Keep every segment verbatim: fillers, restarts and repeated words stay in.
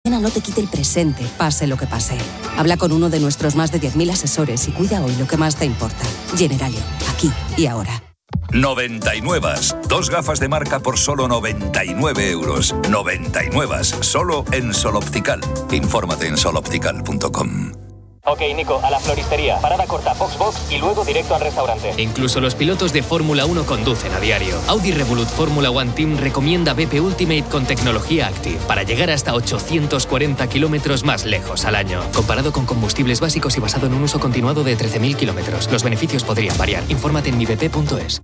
mañana no te quite el presente, pase lo que pase. Habla con uno de nuestros más de diez mil asesores y cuida hoy lo que más te importa. Generali, aquí y ahora. noventa y nueve. Dos gafas de marca por solo noventa y nueve euros. noventa y nueve. Solo en Sol Optical. Infórmate en sol optical punto com. Ok, Nico, a la floristería. Parada corta, box box y luego directo al restaurante. Incluso los pilotos de Fórmula uno conducen a diario. Audi Revolut Fórmula One Team recomienda B P Ultimate con tecnología Active para llegar hasta ochocientos cuarenta kilómetros más lejos al año. Comparado con combustibles básicos y basado en un uso continuado de trece mil kilómetros. Los beneficios podrían variar. Infórmate en mi b p punto es.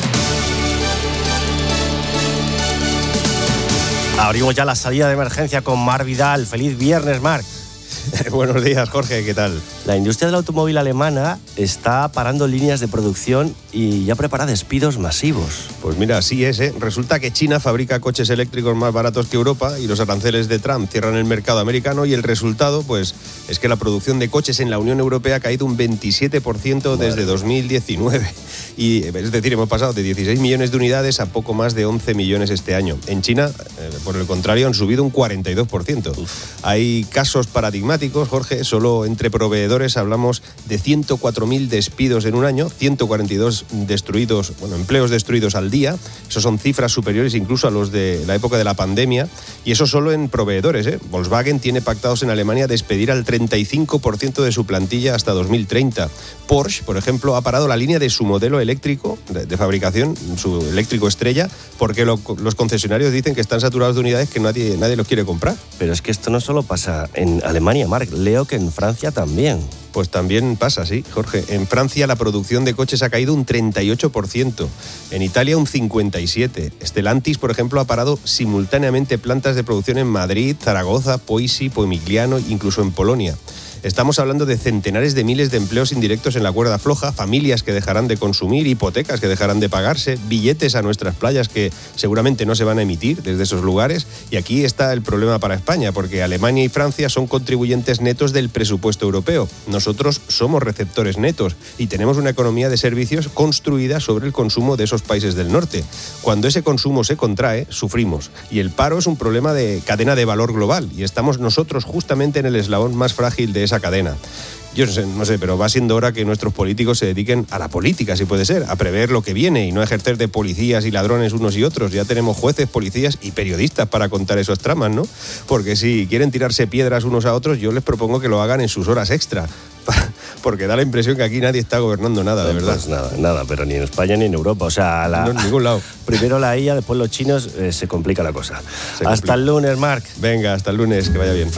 Abrimos ya la salida de emergencia con Marc Vidal. Feliz viernes, Marc. Buenos días, Jorge, ¿qué tal? La industria del automóvil alemana está parando líneas de producción y ya prepara despidos masivos. Pues mira, así es, ¿eh? Resulta que China fabrica coches eléctricos más baratos que Europa y los aranceles de Trump cierran el mercado americano y el resultado, pues, es que la producción de coches en la Unión Europea ha caído un veintisiete por ciento desde dos mil diecinueve. Y, es decir, hemos pasado de dieciséis millones de unidades a poco más de once millones este año. En China, eh, por el contrario, han subido un cuarenta y dos por ciento. Uf. Hay casos paradigmáticos, Jorge, solo entre proveedores hablamos de ciento cuatro mil despidos en un año, ciento cuarenta y dos destruidos, bueno, empleos destruidos al día. Esos son cifras superiores incluso a los de la época de la pandemia. Y eso solo en proveedores, ¿eh? Volkswagen tiene pactados en Alemania despedir al treinta y cinco por ciento de su plantilla hasta dos mil treinta. Porsche, por ejemplo, ha parado la línea de su modelo eléctrico de, de fabricación, su eléctrico estrella, porque lo, los concesionarios dicen que están saturados de unidades que nadie, nadie los quiere comprar. Pero es que esto no solo pasa en Alemania, Marc. Leo que en Francia también. Pues también pasa, sí, Jorge. En Francia la producción de coches ha caído un treinta y ocho por ciento, en Italia un cincuenta y siete por ciento. Stellantis, por ejemplo, ha parado simultáneamente plantas de producción en Madrid, Zaragoza, Poissy, Pomigliano, incluso en Polonia. Estamos hablando de centenares de miles de empleos indirectos en la cuerda floja, familias que dejarán de consumir, hipotecas que dejarán de pagarse, billetes a nuestras playas que seguramente no se van a emitir desde esos lugares. Y aquí está el problema para España, porque Alemania y Francia son contribuyentes netos del presupuesto europeo. Nosotros somos receptores netos y tenemos una economía de servicios construida sobre el consumo de esos países del norte. Cuando ese consumo se contrae, sufrimos. Y el paro es un problema de cadena de valor global y estamos nosotros justamente en el eslabón más frágil de esa cadena. Yo no sé, no sé, pero va siendo hora que nuestros políticos se dediquen a la política, si puede ser, a prever lo que viene y no a ejercer de policías y ladrones unos y otros. Ya tenemos jueces, policías y periodistas para contar esas tramas, ¿no? Porque si quieren tirarse piedras unos a otros, yo les propongo que lo hagan en sus horas extra. Porque da la impresión que aquí nadie está gobernando nada, de verdad. Pues nada, nada, pero ni en España ni en Europa. O sea, la, no en ningún lado. Primero la I A, después los chinos, eh, se complica la cosa. Se hasta complica. El lunes, Marc. Venga, hasta el lunes, que vaya bien.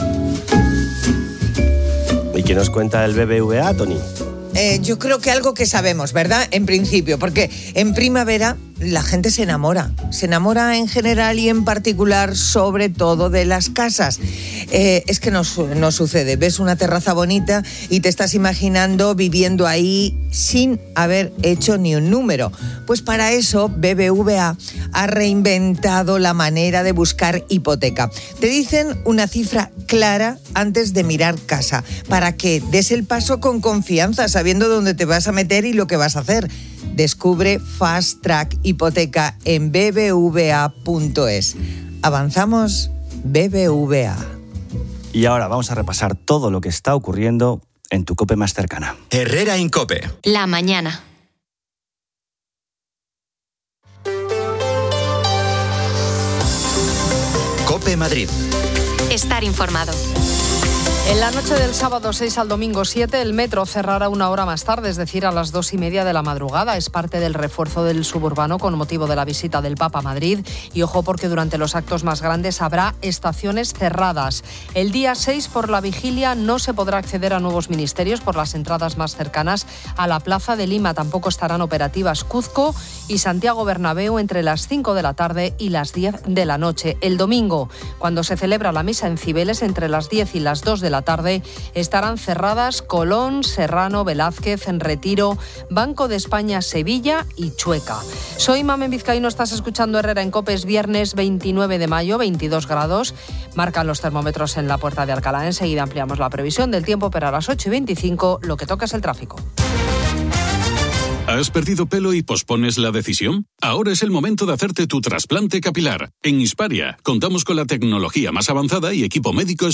¿Y qué nos cuenta el B B V A, Tony? Eh, yo creo que algo que sabemos, ¿verdad? En principio, porque en primavera la gente se enamora. Se enamora en general y en particular, sobre todo, de las casas. Eh, es que no, no sucede. Ves una terraza bonita y te estás imaginando viviendo ahí sin haber hecho ni un número. Pues para eso B B V A ha reinventado la manera de buscar hipoteca. Te dicen una cifra clara antes de mirar casa, para que des el paso con confianza, sabiendo dónde te vas a meter y lo que vas a hacer. Descubre Fast Track Hipoteca en b b v a punto es. Avanzamos, B B V A. Y ahora vamos a repasar todo lo que está ocurriendo en tu COPE más cercana. Herrera Incope. La mañana. COPE Madrid. Estar informado. En la noche del sábado seis al domingo siete, el metro cerrará una hora más tarde, es decir, a las dos y media de la madrugada. Es parte del refuerzo del suburbano con motivo de la visita del Papa a Madrid. Y ojo, porque durante los actos más grandes habrá estaciones cerradas. El día seis, por la vigilia, no se podrá acceder a nuevos ministerios por las entradas más cercanas a la Plaza de Lima. Tampoco estarán operativas Cuzco y Santiago Bernabéu entre las cinco de la tarde y las diez de la noche. El domingo, cuando se celebra la misa en Cibeles, entre las diez y las dos de la tarde, estarán cerradas Colón, Serrano, Velázquez, en Retiro, Banco de España, Sevilla y Chueca. Soy Mamen Vizcaíno, estás escuchando Herrera en COPE. Es viernes veintinueve de mayo, veintidós grados. Marcan los termómetros en la Puerta de Alcalá. Enseguida ampliamos la previsión del tiempo, pero a las ocho y veinticinco lo que toca es el tráfico. ¿Has perdido pelo y pospones la decisión? Ahora es el momento de hacerte tu trasplante capilar. En Hisparia contamos con la tecnología más avanzada y equipo médico